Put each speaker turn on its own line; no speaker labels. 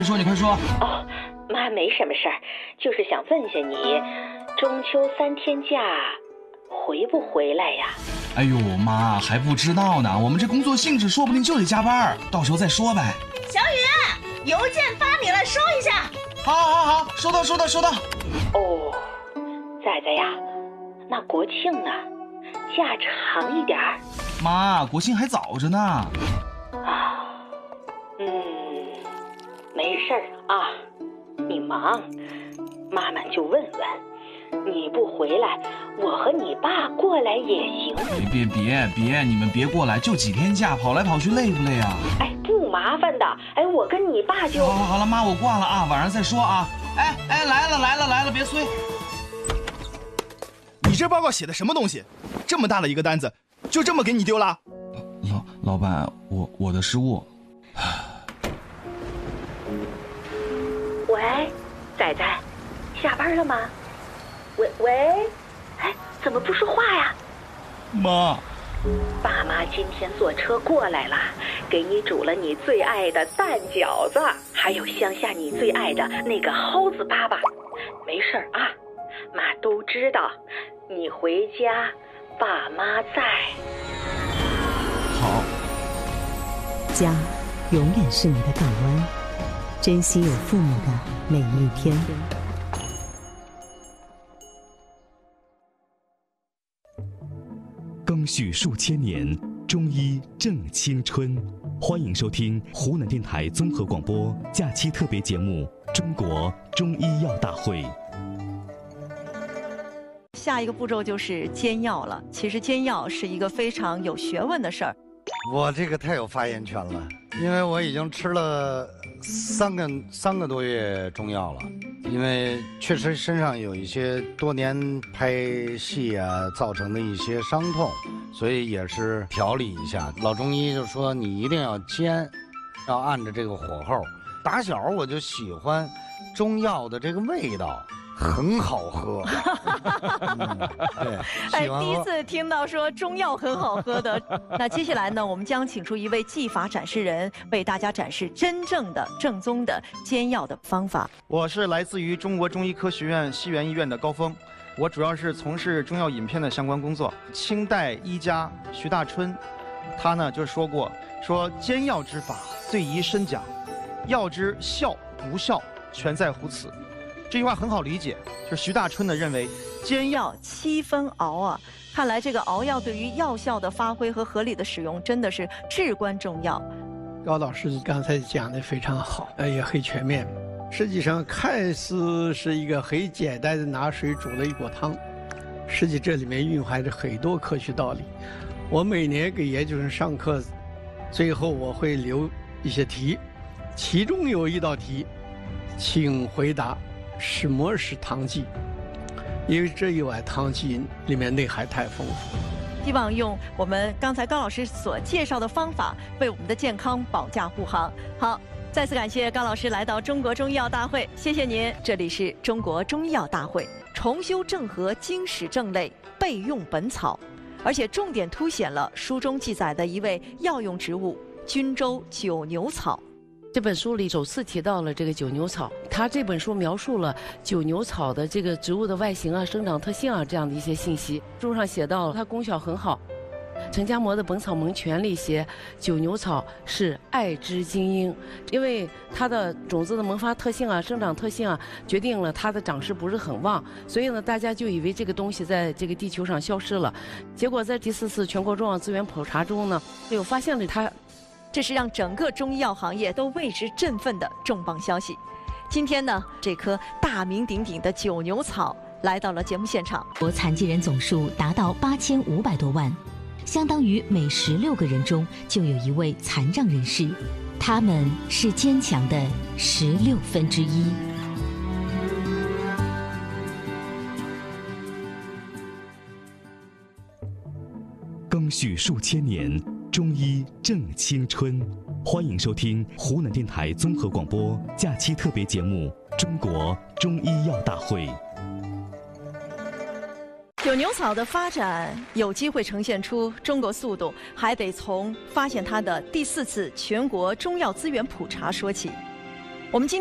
说，你快说。
哦，妈，没什么事儿，就是想问下你，中秋3天假回不回来呀？
哎呦，妈还不知道呢，我们这工作性质说不定就得加班，到时候再说呗。
小雨，邮件发你了，收一下。
好，收到。
哦，仔仔呀，那国庆呢？假长一点儿。
妈，国庆还早着呢。
啊，没事儿啊，你忙，妈妈就问问，你不回来，我和你爸过来也行。
别，你们别过来，就几天假，跑来跑去累不累啊？
哎，不麻烦的，哎，我跟你爸就……
好了，妈，我挂了啊，晚上再说啊。哎，来了，别催。
你这报告写的什么东西？这么大的一个单子，就这么给你丢了？
老板，我的失误。
喂，仔仔，下班了吗？喂，哎，怎么不说话呀？
妈，
爸妈今天坐车过来了，给你煮了你最爱的蛋饺子，还有乡下你最爱的那个蒿子粑粑。没事儿啊，妈都知道，你回家，爸妈在。
好。
家永远是你的港湾，珍惜有父母的每一天。
更续数千年，中医正青春。欢迎收听湖南电台综合广播假期特别节目《中国中医药大会》。
下一个步骤就是煎药了。其实煎药是一个非常有学问的事儿。
我这个太有发言权了，因为我已经吃了三个多月中药了，因为确实身上有一些多年拍戏啊造成的一些伤痛，所以也是调理一下。老中医就说你一定要煎，要按着这个火候。打小我就喜欢中药的这个味道。很好喝，对，
哎，第一次听到说中药很好喝的。那接下来呢，我们将请出一位技法展示人，为大家展示真正的正宗的煎药的方法。
我是来自于中国中医科学院西园医院的高峰，我主要是从事中药饮片的相关工作。清代医家徐大春，他呢就说过，说煎药之法最宜深讲，药之效不效全在乎此。这句话很好理解，就是徐大春呢认为煎药
7分熬啊，看来这个熬药对于药效的发挥和合理的使用真的是至关重要。
高老师刚才讲的非常好，也很全面。实际上看似是一个很简单的拿水煮了一锅汤，实际这里面蕴含着很多科学道理。我每年给研究生上课，最后我会留一些题，其中有一道题，请回答什么是汤剂，因为这一碗汤剂里面内涵太丰富。
希望用我们刚才高老师所介绍的方法，为我们的健康保驾护航。好，再次感谢高老师来到中国中医药大会，谢谢您。这里是中国中医药大会，重修正合经史正类，备用本草，而且重点凸显了书中记载的一味药用植物菌州九牛草。
这本书里首次提到了这个九牛草，它这本书描述了九牛草的这个植物的外形啊、生长特性啊这样的一些信息。书上写到了它功效很好。陈家模的《本草盟全》里写九牛草是爱之精英，因为它的种子的萌发特性啊、生长特性啊，决定了它的长势不是很旺，所以呢，大家就以为这个东西在这个地球上消失了。结果在第4次全国中药资源普查中呢，又发现了它。
这是让整个中医药行业都为之振奋的重磅消息。今天呢，这棵大名鼎鼎的九牛草来到了节目现场。
国残疾人总数达到8500多万，相当于每16个人中就有一位残障人士。他们是坚强的1/16。
更续数千年，中医正青春。欢迎收听湖南电台综合广播假期特别节目《中国中医药大会》。
九牛草的发展有机会呈现出中国速度，还得从发现它的第4次全国中药资源普查说起。 我们今